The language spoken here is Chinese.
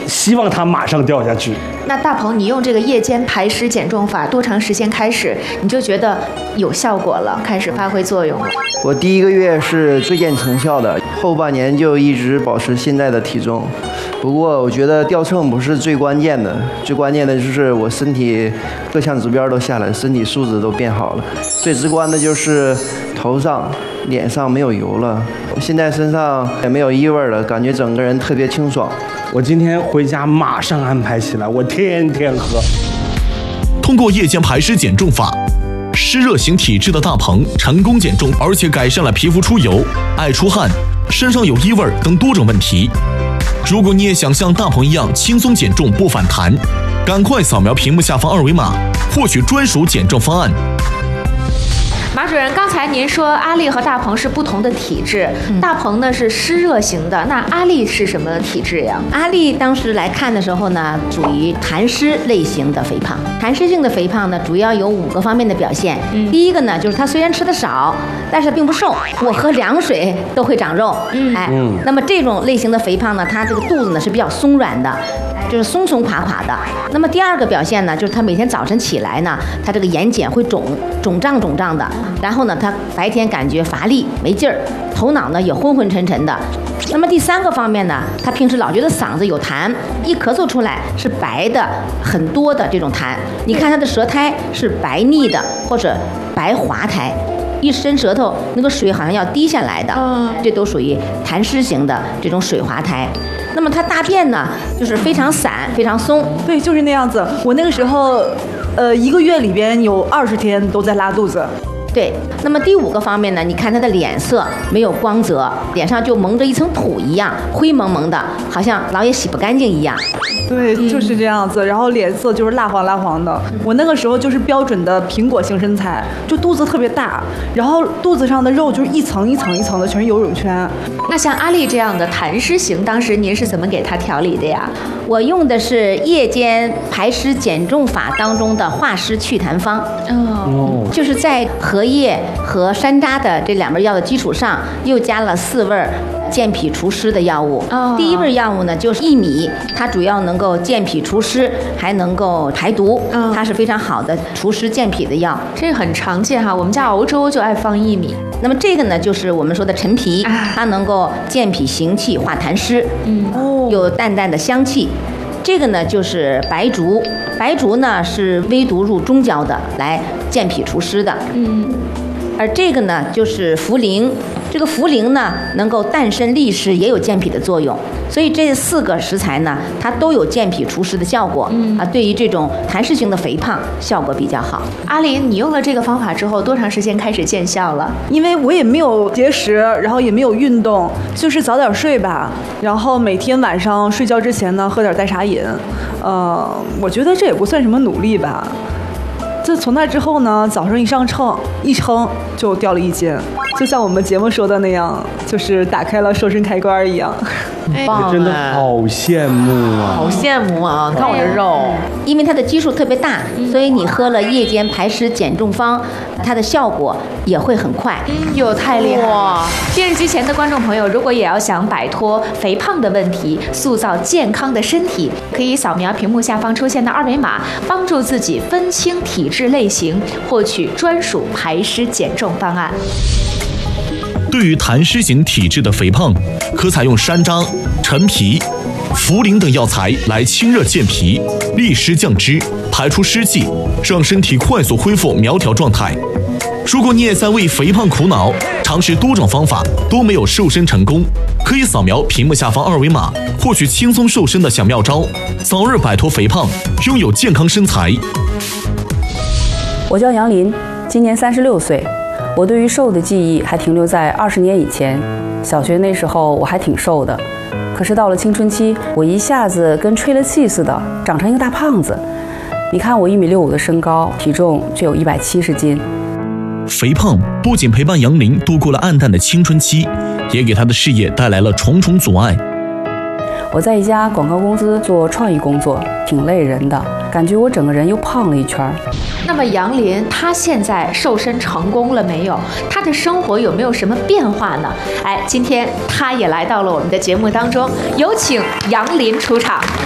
希望它马上掉下去。 那大鹏，你用这个夜间排湿减重法多长时间开始你就觉得有效果了，开始发挥作用了？ 我第1个月是最见成效的，后半年就一直保持现在的体重。不过我觉得掉秤不是最关键的，最关键的就是我身体各项指标都下来，身体素质都变好了。最直观的就是头上、脸上没有油了，现在身上也没有异味了，感觉整个人特别清爽。 我今天回家马上安排起来，我天天喝。 通过夜间排湿减重法，湿热型体质的大鹏成功减重，而且改善了皮肤出油、爱出汗、身上有异味等多种问题。如果你也想像大鹏一样轻松减重不反弹，赶快扫描屏幕下方2维码，获取专属减重方案。 马主任，刚才您说阿丽和大鹏是不同的体质，大鹏呢是湿热型的，那阿丽是什么体质呀？ 阿丽当时来看的时候呢，属于痰湿类型的肥胖。痰湿性的肥胖呢，主要有5个方面的表现。第一个呢，就是她虽然吃的少，但是并不瘦，我喝凉水都会长肉。那么这种类型的肥胖呢，它这个肚子呢是比较松软的。就是松松垮垮的。那么第2个表现呢，就是他每天早晨起来呢，他这个眼睑会肿胀的，然后呢，他白天感觉乏力没劲儿，头脑呢也昏昏沉沉的。那么第3个方面呢，他平时老觉得嗓子有痰，一咳嗽出来是白的很多的这种痰。你看他的舌苔是白腻的或者白滑苔。一伸舌头，那个水好像要滴下来的，这都属于痰湿型的这种水滑苔。那么它大便呢，就是非常散、非常松。 对，就是那样子。我那个时候，1个月里边有20天都在拉肚子。 对，那么第5个方面呢，你看他的脸色没有光泽，脸上就蒙着一层土一样，灰蒙蒙的，好像老也洗不干净一样。 对，就是这样子。然后脸色就是蜡黄的。我那个时候就是标准的苹果型身材，就肚子特别大，然后肚子上的肉就是一层一层一层的，全是游泳圈。 那像阿丽这样的痰湿型，当时您是怎么给她调理的呀？ 我用的是夜间排湿减重法当中的化湿祛痰方。就是在荷叶和山楂的这2味药的基础上，又加了4味健脾除湿的药物。第1味药物呢就是薏米，它主要能够健脾除湿，还能够排毒，它是非常好的除湿健脾的药。 这个很常见哈，我们家熬粥就爱放薏米。 那么这个呢，就是我们说的陈皮，它能够健脾行气、化痰湿，有淡淡的香气。这个呢就是白术，白术呢是微毒入中焦的，来健脾除湿的。而这个呢就是茯苓，这个茯苓呢能够淡渗利湿，也有健脾的作用。所以这4个食材呢，它都有健脾除湿的效果。对于这种痰湿型的肥胖效果比较好。 阿林，你用了这个方法之后，多长时间开始见效了？ 因为我也没有节食，然后也没有运动，就是早点睡吧。然后每天晚上睡觉之前呢，喝点代茶饮。我觉得这也不算什么努力吧。自从那之后呢，早上一上秤一称就掉了1斤，就像我们节目说的那样，就是打开了瘦身开关一样。 真的好羡慕啊！ 好羡慕啊！看我这肉， 因为它的基数特别大，所以你喝了夜间排湿减重方，它的效果也会很快。 哟，太厉害了！电视机前的观众朋友，如果也要想摆脱肥胖的问题，塑造健康的身体，可以扫描屏幕下方出现的2维码，帮助自己分清体质类型，获取专属排湿减重方案。 对于痰湿型体质的肥胖，可采用山楂、陈皮、茯苓等药材来清热健脾、利湿降脂、排出湿气，让身体快速恢复苗条状态。如果你也在为肥胖苦恼，尝试多种方法都没有瘦身成功，可以扫描屏幕下方2维码，获取轻松瘦身的小妙招，早日摆脱肥胖，拥有健康身材。 我叫杨林，今年36岁。我对于瘦的记忆还停留在20年以前，小学那时候我还挺瘦的，可是到了青春期，我一下子跟吹了气似的，长成一个大胖子。你看我1.65米的身高，体重却有170斤。 肥胖不仅陪伴杨林度过了暗淡的青春期，也给他的事业带来了重重阻碍。 我在一家广告公司做创意工作，挺累人的，感觉我整个人又胖了一圈。 那么杨林他现在瘦身成功了没有？他的生活有没有什么变化呢？今天他也来到了我们的节目当中，有请杨林出场。